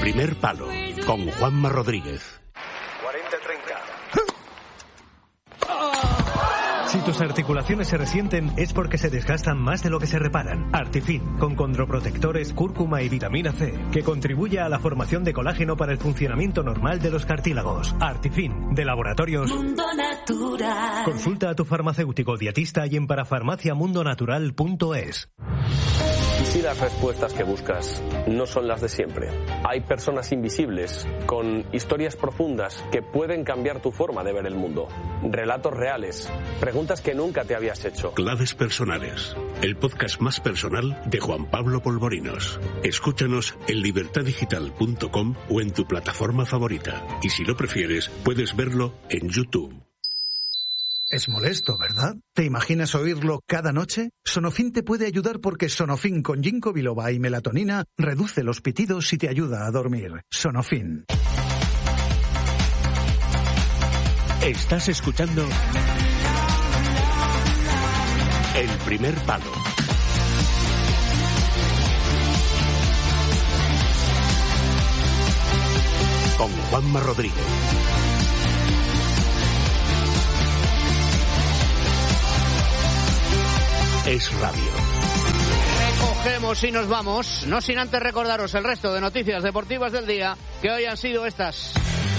Primer Palo, con Juanma Rodríguez. 40-30. Si tus articulaciones se resienten es porque se desgastan más de lo que se reparan. Artifin, con condroprotectores, cúrcuma y vitamina C, que contribuye a la formación de colágeno para el funcionamiento normal de los cartílagos. Artifin, de Laboratorios Mundo Natural. Consulta a tu farmacéutico dietista y en parafarmaciamundonatural.es. ¿Y si las respuestas que buscas no son las de siempre? Hay personas invisibles, con historias profundas que pueden cambiar tu forma de ver el mundo. Relatos reales, preguntas que nunca te habías hecho. Claves personales, el podcast más personal de Juan Pablo Polvorinos. Escúchanos en libertadigital.com o en tu plataforma favorita. Y si lo prefieres, puedes verlo en YouTube. Es molesto, ¿verdad? ¿Te imaginas oírlo cada noche? Sonofin te puede ayudar porque Sonofin con ginkgo biloba y melatonina reduce los pitidos y te ayuda a dormir. Sonofin. Estás escuchando El Primer Palo. Con Juanma Rodríguez. Es radio. Recogemos y nos vamos, no sin antes recordaros el resto de noticias deportivas del día, que hoy han sido estas.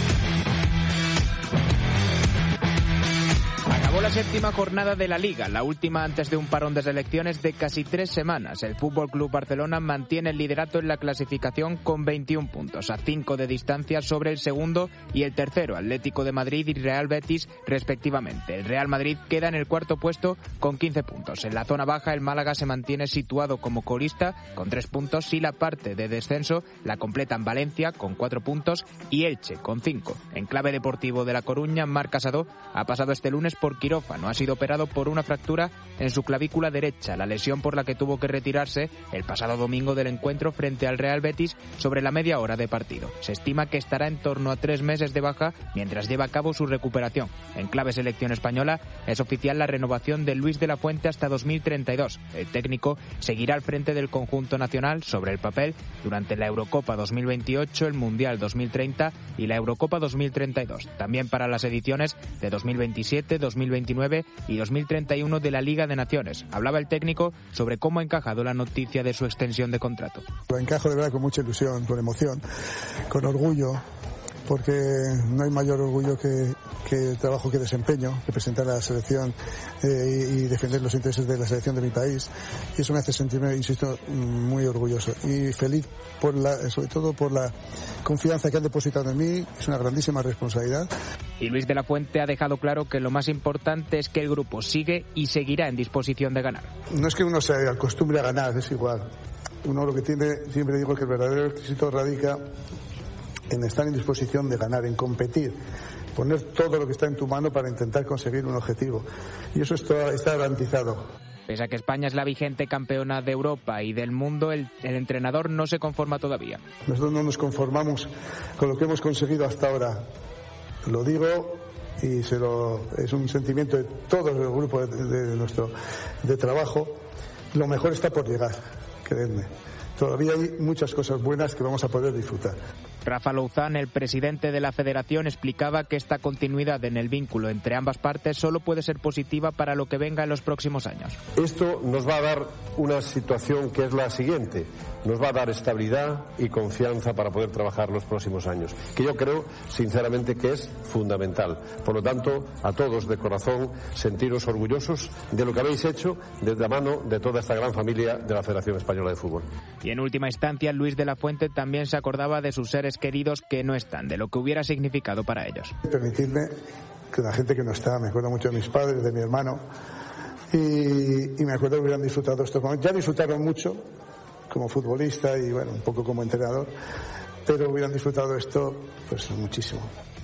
Acabó la séptima jornada de la Liga, la última antes de un parón de selecciones de casi 3 semanas. El FC Barcelona mantiene el liderato en la clasificación con 21 puntos, a 5 de distancia sobre el segundo y el tercero, Atlético de Madrid y Real Betis, respectivamente. El Real Madrid queda en el cuarto puesto con 15 puntos. En la zona baja, el Málaga se mantiene situado como colista con 3 puntos y la parte de descenso la completan Valencia con 4 puntos y Elche con 5. En clave deportivo de La Coruña, Marc Casado ha pasado este lunes por quirófano. Ha sido operado por una fractura en su clavícula derecha, la lesión por la que tuvo que retirarse el pasado domingo del encuentro frente al Real Betis sobre la media hora de partido. Se estima que estará en torno a 3 meses de baja mientras lleva a cabo su recuperación. En clave selección española, es oficial la renovación de Luis de la Fuente hasta 2032. El técnico seguirá al frente del conjunto nacional sobre el papel durante la Eurocopa 2028, el Mundial 2030 y la Eurocopa 2032. También para las ediciones de 2027, 2029 y 2031 de la Liga de Naciones. Hablaba el técnico sobre cómo ha encajado la noticia de su extensión de contrato. Lo encajo de verdad con mucha ilusión, con emoción, con orgullo, porque no hay mayor orgullo que el trabajo que desempeño, que presentar a la selección y defender los intereses de la selección de mi país. Y eso me hace sentirme, insisto, muy orgulloso y feliz sobre todo por la confianza que han depositado en mí. Es una grandísima responsabilidad. Y Luis de la Fuente ha dejado claro que lo más importante es que el grupo sigue y seguirá en disposición de ganar. No es que uno se acostumbre a ganar, es igual. Uno lo que tiene, siempre digo que el verdadero éxito radica en estar en disposición de ganar, en competir, poner todo lo que está en tu mano para intentar conseguir un objetivo. Y eso está garantizado. Pese a que España es la vigente campeona de Europa y del mundo, el entrenador no se conforma todavía. Nosotros no nos conformamos con lo que hemos conseguido hasta ahora. Lo digo y es un sentimiento de todo el grupo de trabajo. Lo mejor está por llegar, creedme. Todavía hay muchas cosas buenas que vamos a poder disfrutar. Rafa Louzán, el presidente de la federación, explicaba que esta continuidad en el vínculo entre ambas partes solo puede ser positiva para lo que venga en los próximos años. Esto nos va a dar una situación que es la siguiente. Nos va a dar estabilidad y confianza para poder trabajar los próximos años, que yo creo, sinceramente, que es fundamental. Por lo tanto, a todos de corazón, sentiros orgullosos de lo que habéis hecho desde la mano de toda esta gran familia de la Federación Española de Fútbol. Y en última instancia, Luis de la Fuente también se acordaba de sus seres queridos que no están, de lo que hubiera significado para ellos. Permitidme que la gente que no está, me acuerdo mucho de mis padres, de mi hermano, y me acuerdo que hubieran disfrutado estos momentos. Ya disfrutaron mucho como futbolista y bueno, un poco como entrenador, pero hubieran disfrutado esto pues muchísimo.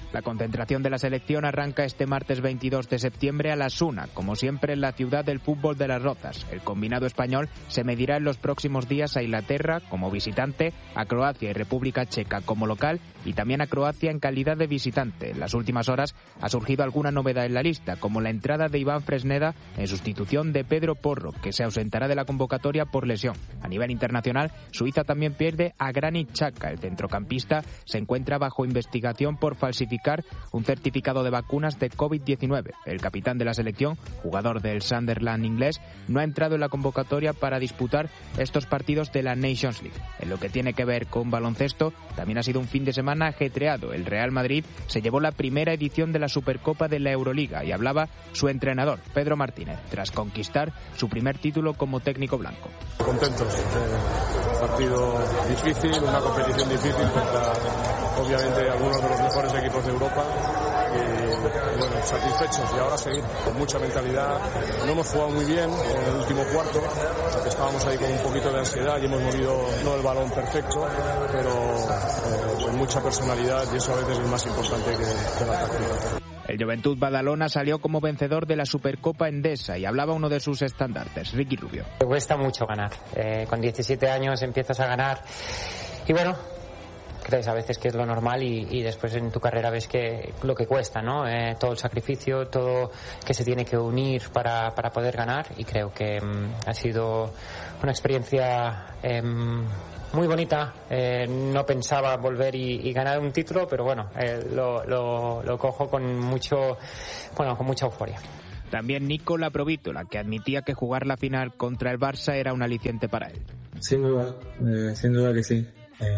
La concentración de la selección arranca este martes 22 de septiembre a las 1, como siempre en la ciudad del fútbol de Las Rozas. El combinado español se medirá en los próximos días a Inglaterra como visitante, a Croacia y República Checa como local y también a Croacia en calidad de visitante. En las últimas horas ha surgido alguna novedad en la lista, como la entrada de Iván Fresneda en sustitución de Pedro Porro, que se ausentará de la convocatoria por lesión. A nivel internacional, Suiza también pierde a Granit Xhaka. El centrocampista se encuentra bajo investigación por falsificar un certificado de vacunas de COVID-19. El capitán de la selección, jugador del Sunderland inglés, no ha entrado en la convocatoria para disputar estos partidos de la Nations League. En lo que tiene que ver con baloncesto, también ha sido un fin de semana ajetreado. El Real Madrid se llevó la primera edición de la Supercopa de la Euroliga y hablaba su entrenador, Pedro Martínez, tras conquistar su primer título como técnico blanco. Contentos. Un partido difícil, una competición difícil contra, obviamente, algunos de los mejores equipos de Europa y bueno, satisfechos y ahora seguir con mucha mentalidad. No hemos jugado muy bien en el último cuarto, porque estábamos ahí con un poquito de ansiedad y hemos movido no el balón perfecto, pero con mucha personalidad, y eso a veces es más importante que la táctica. El Joventut Badalona salió como vencedor de la Supercopa Endesa y hablaba uno de sus estandartes, Ricky Rubio. Me cuesta mucho ganar. Con 17 años empiezas a ganar y bueno, crees a veces que es lo normal y después en tu carrera ves que lo que cuesta, ¿no? Todo el sacrificio, todo que se tiene que unir para poder ganar, y creo que ha sido una experiencia muy bonita. No pensaba volver y ganar un título, pero bueno, lo cojo con mucha euforia. También Nikola Provítola, que admitía que jugar la final contra el Barça era un aliciente para él. Sin duda que sí.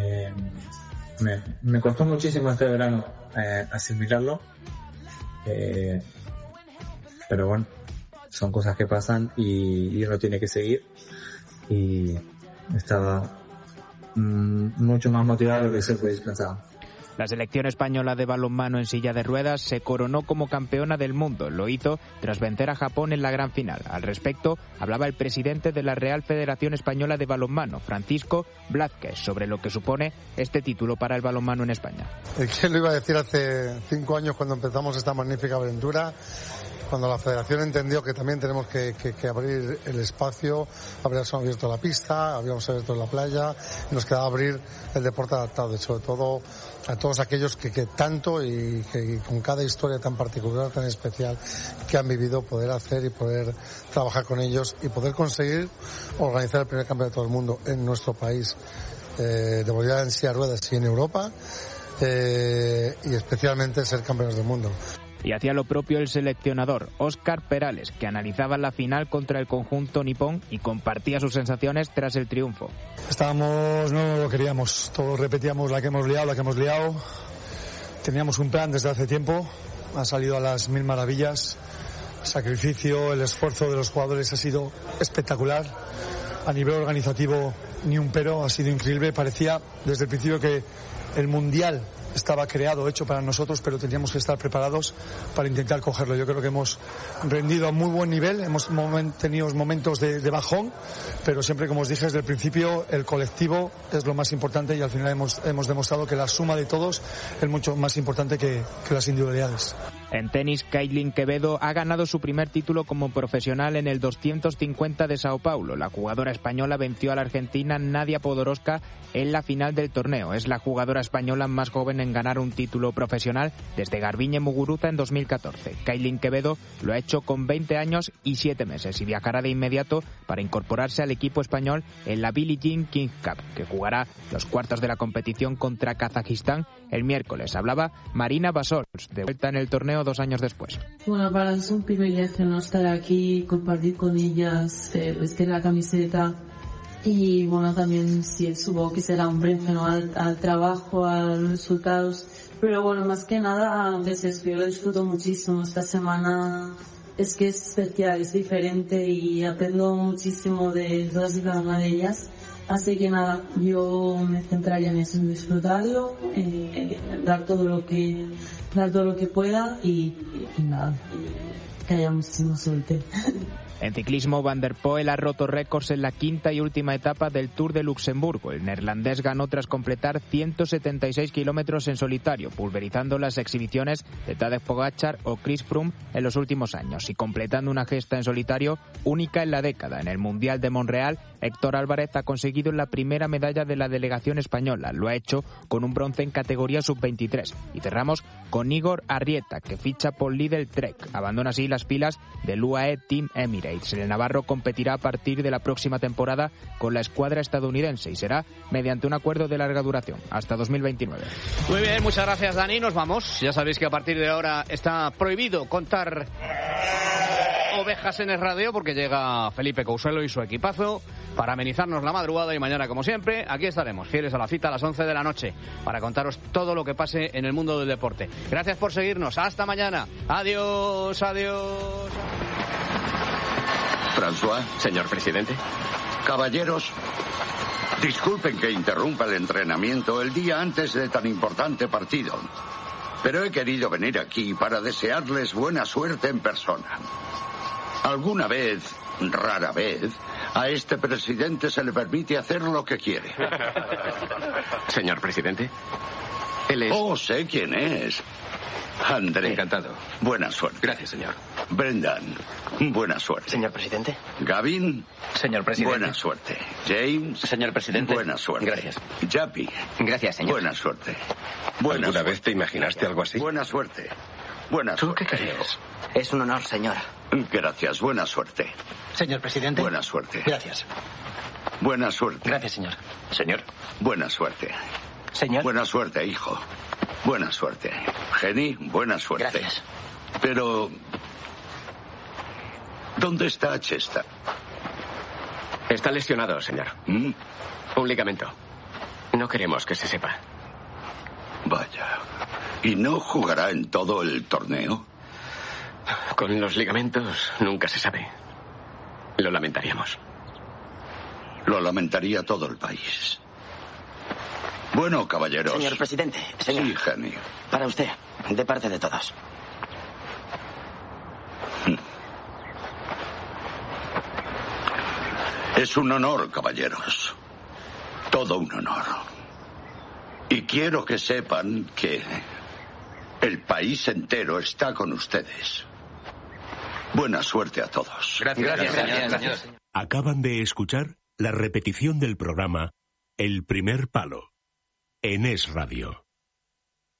Me costó muchísimo este verano asimilarlo, pero bueno, son cosas que pasan y uno tiene que seguir, y estaba mucho más motivado de lo que se pensaba. La selección española de balonmano en silla de ruedas se coronó como campeona del mundo. Lo hizo tras vencer a Japón en la gran final. Al respecto, hablaba el presidente de la Real Federación Española de Balonmano, Francisco Blázquez, sobre lo que supone este título para el balonmano en España. ¿Quién lo iba a decir hace 5 años cuando empezamos esta magnífica aventura? Cuando la federación entendió que también tenemos que abrir el espacio, habíamos abierto la pista, habíamos abierto la playa, y nos quedaba abrir el deporte adaptado, y sobre todo a todos aquellos que tanto y que con cada historia tan particular, tan especial que han vivido, poder hacer y poder trabajar con ellos y poder conseguir organizar el primer campeonato del mundo en nuestro país de modalidad en silla de ruedas y en Europa, y especialmente ser campeones del mundo. Y hacía lo propio el seleccionador, Óscar Perales, que analizaba la final contra el conjunto nipón y compartía sus sensaciones tras el triunfo. No lo queríamos, todos repetíamos la que hemos liado. Teníamos un plan desde hace tiempo, ha salido a las mil maravillas. El sacrificio, el esfuerzo de los jugadores ha sido espectacular. A nivel organizativo, ni un pero, ha sido increíble. Parecía desde el principio que el Mundial estaba creado, hecho para nosotros, pero teníamos que estar preparados para intentar cogerlo. Yo creo que hemos rendido a muy buen nivel, hemos tenido momentos de bajón, pero siempre, como os dije desde el principio, el colectivo es lo más importante, y al final hemos demostrado que la suma de todos es mucho más importante que las individualidades. En tenis, Kailin Quevedo ha ganado su primer título como profesional en el 250 de Sao Paulo. La jugadora española venció a la argentina Nadia Podoroska en la final del torneo. Es la jugadora española más joven en ganar un título profesional desde Garbiñe Muguruza en 2014. Kailin Quevedo lo ha hecho con 20 años y 7 meses y viajará de inmediato para incorporarse al equipo español en la Billie Jean King Cup, que jugará los cuartos de la competición contra Kazajistán el miércoles. Hablaba Marina Basols, de vuelta en el torneo 2 años después. Bueno, para nosotros es un privilegio no estar aquí, compartir con ellas, vestir la camiseta, y bueno, también sí, supongo que será un premio, ¿no?, al trabajo, a los resultados, pero bueno, más que nada a veces yo lo disfruto muchísimo. Esta semana es que es especial, es diferente, y aprendo muchísimo de todas y cada una de ellas. Así que nada, yo me centraría en eso, en disfrutarlo, dar todo lo que pueda, y nada, que haya muchísima suerte. En ciclismo, Van der Poel ha roto récords en la quinta y última etapa del Tour de Luxemburgo. El neerlandés ganó tras completar 176 kilómetros en solitario, pulverizando las exhibiciones de Tadej Pogačar o Chris Froome en los últimos años y completando una gesta en solitario única en la década. En el Mundial de Montreal, Héctor Álvarez ha conseguido la primera medalla de la delegación española. Lo ha hecho con un bronce en categoría sub-23. Y cerramos con Igor Arrieta, que ficha por Lidl Trek. Abandona así las filas del UAE Team Emirates. El navarro competirá a partir de la próxima temporada con la escuadra estadounidense y será mediante un acuerdo de larga duración, hasta 2029. Muy bien, muchas gracias, Dani. Nos vamos. Ya sabéis que a partir de ahora está prohibido contar ovejas en el radio porque llega Felipe Couselo y su equipazo para amenizarnos la madrugada y mañana, como siempre, aquí estaremos, fieles a la cita a las 11 de la noche para contaros todo lo que pase en el mundo del deporte. Gracias por seguirnos. Hasta mañana. Adiós, adiós. François. Señor presidente. Caballeros, disculpen que interrumpa el entrenamiento el día antes de tan importante partido, pero he querido venir aquí para desearles buena suerte en persona. Alguna vez, rara vez, a este presidente se le permite hacer lo que quiere. Señor presidente, él es... Oh, sé quién es. André. Encantado. Buena suerte. Gracias, señor. Brendan. Buena suerte. Señor presidente. Gavin. Señor presidente. Buena suerte. James. Señor presidente. Buena suerte. Gracias. Jappy. Gracias, señor. Buena suerte. ¿Alguna vez te imaginaste algo así? Buena suerte. Buena ¿Tú suerte. qué crees? Es un honor, señora. Gracias. Buena suerte. Señor presidente. Buena suerte. Gracias. Buena suerte. Gracias, señor. Señor. Buena suerte. Señor. Buena suerte, hijo. Buena suerte. Jenny, buena suerte. Gracias. Pero... ¿dónde está Chester? Está lesionado, señor. Un ligamento. No queremos que se sepa. Vaya. ¿Y no jugará en todo el torneo? Con los ligamentos nunca se sabe. Lo lamentaríamos. Lo lamentaría todo el país. Bueno, caballeros. Señor presidente. Señor. Sí, Jenny. Para usted, de parte de todos. Es un honor, caballeros. Todo un honor. Y quiero que sepan que el país entero está con ustedes. Buena suerte a todos. Gracias. Acaban de escuchar la repetición del programa El Primer Palo en Es Radio.